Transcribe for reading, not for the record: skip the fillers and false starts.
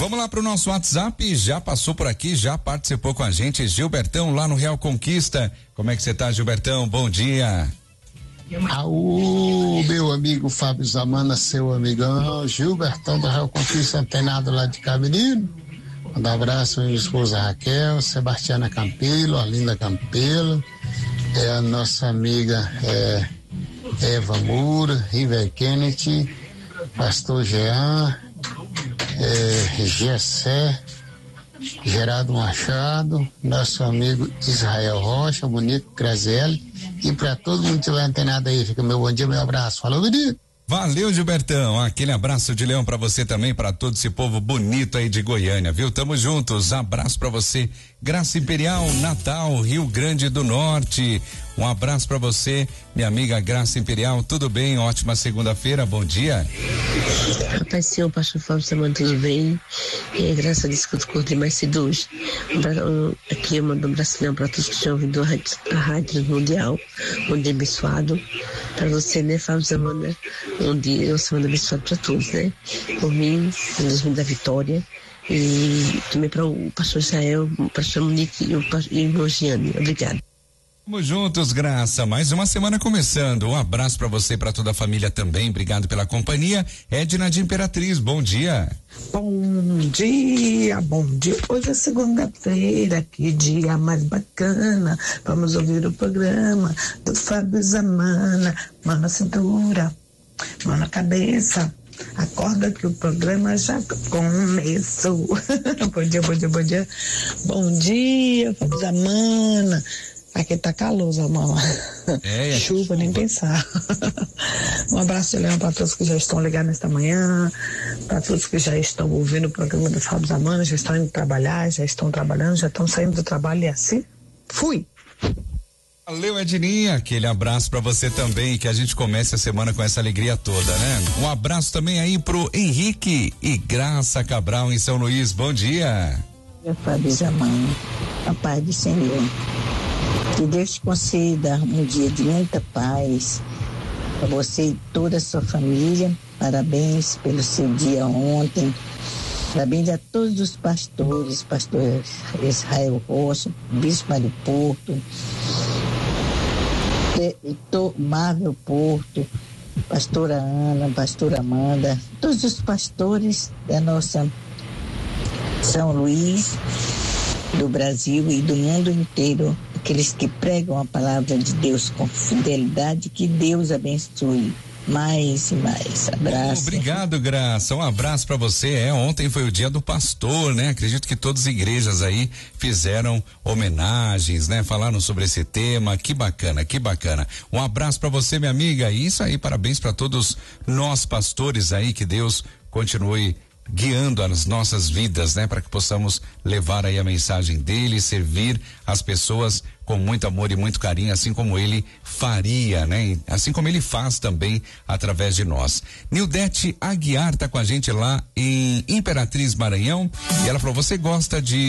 Vamos lá pro nosso WhatsApp, já passou por aqui, já participou com a gente, Gilbertão lá no Real Conquista. Como é que você tá, Gilbertão? Bom dia. Aô, meu amigo Fábio Zamana, seu amigão, Gilbertão do Real Conquista, antenado lá de Cabedino. Um abraço à minha esposa Raquel, Sebastiana Campelo, Arlinda Campelo, a nossa amiga Eva Moura, River Kennedy, Pastor Jean, Gessé, Gerardo Machado, nosso amigo Israel Rocha, Bonito Grazelli, e para todo mundo que estiver antenado aí, fica meu bom dia, meu abraço. Falou, menino! Valeu, Gilbertão. Aquele abraço de leão pra você também, pra todo esse povo bonito aí de Goiânia, viu? Tamo juntos. Abraço pra você. Graça Imperial, Natal, Rio Grande do Norte. Um abraço pra você, minha amiga Graça Imperial. Tudo bem? Ótima segunda-feira. Bom dia. Rapaz, senhor, pastor Fábio, semana tudo bem? Graças a Deus que eu encontrei mais cedo hoje. Aqui eu mando um abraço pra todos que estão ouvindo a Rádio Mundial. Um dia abençoado. Pra você, né, Fábio Zamana? Uma semana abençoada pra todos, né? Por mim, Deus me dá vitória. E também para o pastor Israel, o pastor Monique e o irmão Giane. Obrigada. Vamos juntos, Graça. Mais uma semana começando. Um abraço para você e para toda a família também. Obrigado pela companhia. Edna de Imperatriz, bom dia. Bom dia, bom dia. Hoje é segunda-feira, que dia mais bacana. Vamos ouvir o programa do Fábio Zamana. Mão na cintura, mão na cabeça. Acorda que o programa já começou. Bom dia, bom dia, bom dia. Bom dia, Fábio Zamana. Aqui tá calor, Zamana. Chuva, nem pensar. Um abraço de leão para todos que já estão ligados nesta manhã, para todos que já estão ouvindo o programa do Fábio Zamana, já estão indo trabalhar, já estão trabalhando, já estão saindo do trabalho e assim. Fui! Valeu, Edninha, aquele abraço pra você também, que a gente comece a semana com essa alegria toda, né? Um abraço também aí pro Henrique e Graça Cabral em São Luís, bom dia. Fábio Zamana, a paz do Senhor, que Deus te conceda um dia de muita paz para você e toda a sua família. Parabéns pelo seu dia ontem. Parabéns a todos os pastores, pastor Israel Rocha, Bispo Mário Porto, Marvel Porto, pastora Ana, pastora Amanda, todos os pastores da nossa São Luís, do Brasil e do mundo inteiro, aqueles que pregam a palavra de Deus com fidelidade, que Deus abençoe mais e mais. Abraço. Obrigado, Graça. Um abraço para você. Ontem foi o dia do pastor, né? Acredito que todas as igrejas aí fizeram homenagens, né? Falaram sobre esse tema. Que bacana, que bacana. Um abraço para você, minha amiga. E isso aí, parabéns para todos nós pastores aí, que Deus continue guiando as nossas vidas, né? Para que possamos levar aí a mensagem dele, servir as pessoas com muito amor e muito carinho, assim como ele faria, né? Assim como ele faz também através de nós. Nildete Aguiar tá com a gente lá em Imperatriz, Maranhão, e ela falou: você gosta de